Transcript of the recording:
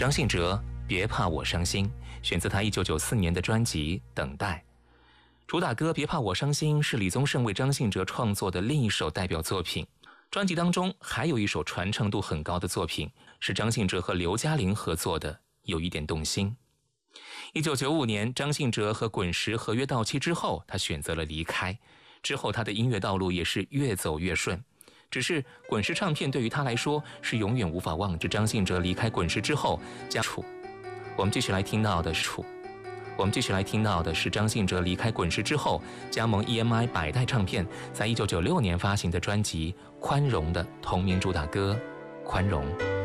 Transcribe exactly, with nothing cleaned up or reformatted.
张信哲别怕我伤心，选自他一九九四年的专辑《等待》。主打歌《别怕我伤心》是李宗盛为张信哲创作的另一首代表作品。专辑当中还有一首传唱度很高的作品，是张信哲和刘嘉玲合作的《有一点动心》。一九九五年，张信哲和滚石合约到期之后，他选择了离开。之后他的音乐道路也是越走越顺。只是滚石唱片对于他来说是永远无法忘记张信哲离开滚石之后加处。我们继续来听到的是处。我们继续来听到的是张信哲离开滚石之后加盟 E M I 百代唱片，在一九九六年发行的专辑《宽容》的同名主打歌《宽容》。